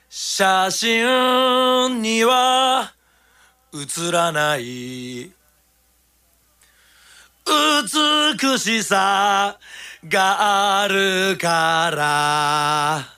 写真には映らない美しさがあるから